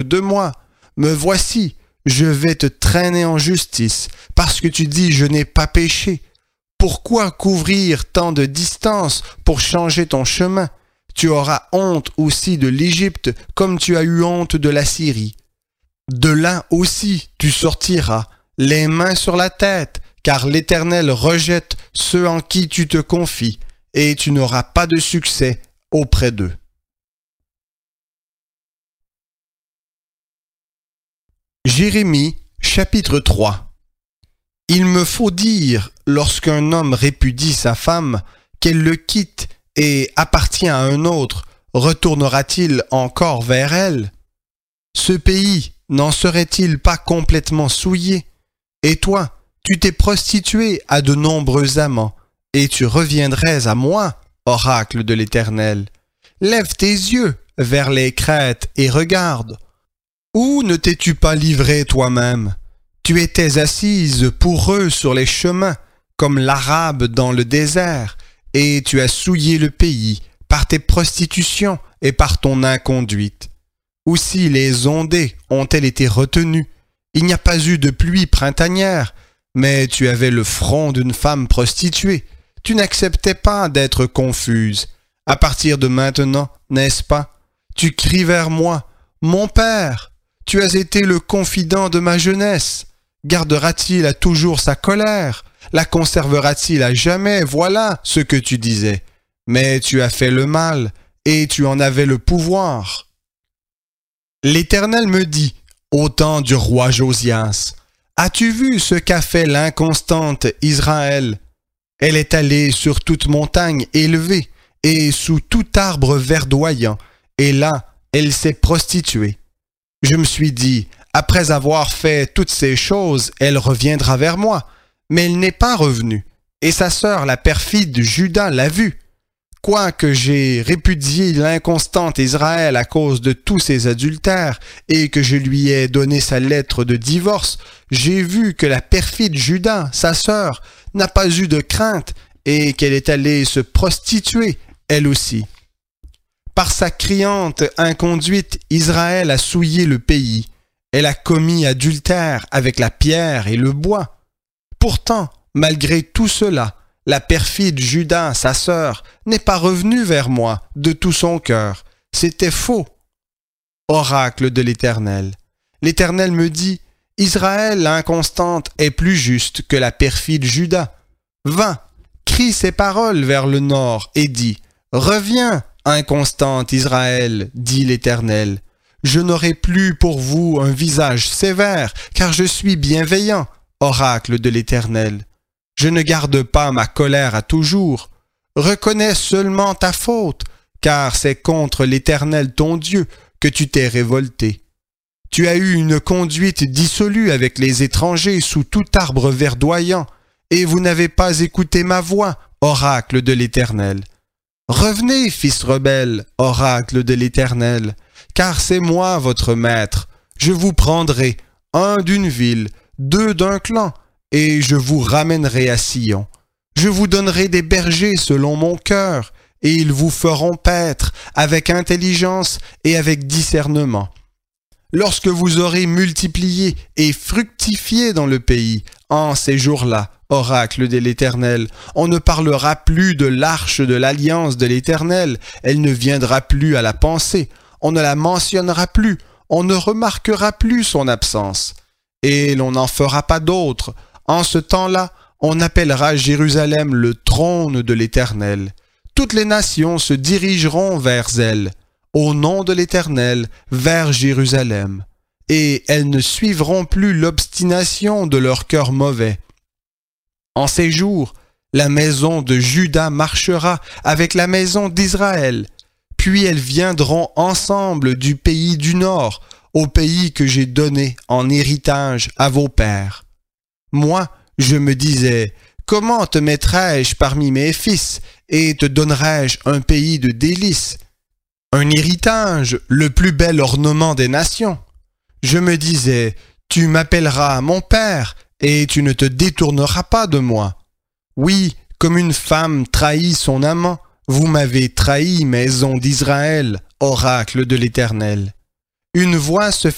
de moi. Me voici, je vais te traîner en justice, parce que tu dis je n'ai pas péché. Pourquoi couvrir tant de distance pour changer ton chemin? Tu auras honte aussi de l'Égypte, comme tu as eu honte de la Syrie. De là aussi tu sortiras, les mains sur la tête, car l'Éternel rejette ceux en qui tu te confies, et tu n'auras pas de succès auprès d'eux. Jérémie, chapitre 3. Il me faut dire, lorsqu'un homme répudie sa femme, qu'elle le quitte et appartient à un autre, retournera-t-il encore vers elle? Ce pays n'en serait-il pas complètement souillé? Et toi, tu t'es prostitué à de nombreux amants, et tu reviendrais à moi, oracle de l'Éternel. Lève tes yeux vers les crêtes et regarde. Où ne t'es-tu pas livré toi-même? Tu étais assise pour eux sur les chemins, comme l'Arabe dans le désert, et tu as souillé le pays par tes prostitutions et par ton inconduite. Aussi les ondées ont-elles été retenues. Il n'y a pas eu de pluie printanière, mais tu avais le front d'une femme prostituée. Tu n'acceptais pas d'être confuse. À partir de maintenant, n'est-ce pas? Tu cries vers moi, « Mon père !» Tu as été le confident de ma jeunesse. Gardera-t-il à toujours sa colère? La conservera-t-il à jamais? Voilà ce que tu disais. Mais tu as fait le mal, et tu en avais le pouvoir. L'Éternel me dit, au temps du roi Josias, « As-tu vu ce qu'a fait l'inconstante Israël? Elle est allée sur toute montagne élevée, et sous tout arbre verdoyant, et là, elle s'est prostituée. Je me suis dit, après avoir fait toutes ces choses, elle reviendra vers moi. Mais elle n'est pas revenue, et sa sœur, la perfide Juda, l'a vue. Quoique j'ai répudié l'inconstante Israël à cause de tous ses adultères, et que je lui ai donné sa lettre de divorce, j'ai vu que la perfide Juda, sa sœur, n'a pas eu de crainte, et qu'elle est allée se prostituer, elle aussi. Par sa criante inconduite, Israël a souillé le pays. Elle a commis adultère avec la pierre et le bois. Pourtant, malgré tout cela, la perfide Juda, sa sœur, n'est pas revenue vers moi de tout son cœur. C'était faux. Oracle de l'Éternel. L'Éternel me dit, Israël l'inconstante est plus juste que la perfide Juda. Va, crie ces paroles vers le nord et dis, reviens, inconstante Israël, dit l'Éternel. Je n'aurai plus pour vous un visage sévère, car je suis bienveillant, oracle de l'Éternel. Je ne garde pas ma colère à toujours. Reconnais seulement ta faute, car c'est contre l'Éternel ton Dieu que tu t'es révolté. Tu as eu une conduite dissolue avec les étrangers sous tout arbre verdoyant, et vous n'avez pas écouté ma voix, oracle de l'Éternel. Revenez, fils rebelles, oracle de l'Éternel, car c'est moi votre maître. Je vous prendrai, un d'une ville, deux d'un clan, et je vous ramènerai à Sion. Je vous donnerai des bergers selon mon cœur, et ils vous feront paître avec intelligence et avec discernement. Lorsque vous aurez multiplié et fructifié dans le pays, en ces jours-là, oracle de l'Éternel, on ne parlera plus de l'arche de l'alliance de l'Éternel, elle ne viendra plus à la pensée, on ne la mentionnera plus, on ne remarquera plus son absence, et l'on n'en fera pas d'autre. En ce temps-là, on appellera Jérusalem le trône de l'Éternel. Toutes les nations se dirigeront vers elle, au nom de l'Éternel, vers Jérusalem, et elles ne suivront plus l'obstination de leur cœur mauvais. En ces jours, la maison de Juda marchera avec la maison d'Israël, puis elles viendront ensemble du pays du nord, au pays que j'ai donné en héritage à vos pères. Moi, je me disais, comment te mettrais-je parmi mes fils, et te donnerais-je un pays de délices, un héritage, le plus bel ornement des nations? Je me disais, tu m'appelleras mon père, et tu ne te détourneras pas de moi. Oui, comme une femme trahit son amant, vous m'avez trahi, maison d'Israël, oracle de l'Éternel. Une voix se